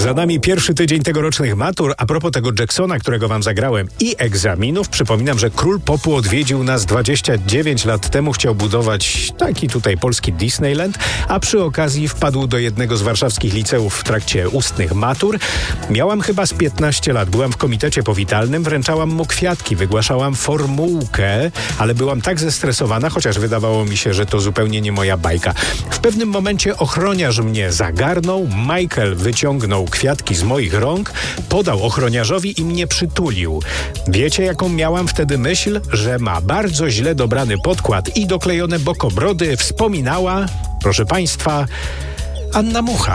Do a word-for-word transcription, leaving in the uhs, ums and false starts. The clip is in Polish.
Za nami pierwszy tydzień tegorocznych matur. A propos tego Jacksona, którego wam zagrałem, i egzaminów, przypominam, że król popu odwiedził nas dwadzieścia dziewięć lat temu. Chciał budować taki tutaj polski Disneyland, a przy okazji wpadł do jednego z warszawskich liceów w trakcie ustnych matur. Miałam chyba z piętnaście lat. Byłam w komitecie powitalnym, wręczałam mu kwiatki, wygłaszałam formułkę, ale byłam tak zestresowana, chociaż wydawało mi się, że to zupełnie nie moja bajka. W pewnym momencie ochroniarz mnie zagarnął, Michael wyciągnął kwiatki z moich rąk, podał ochroniarzowi i mnie przytulił. Wiecie, jaką miałam wtedy myśl? Że ma bardzo źle dobrany podkład i doklejone bokobrody. Wspominała, proszę państwa, Anna Mucha.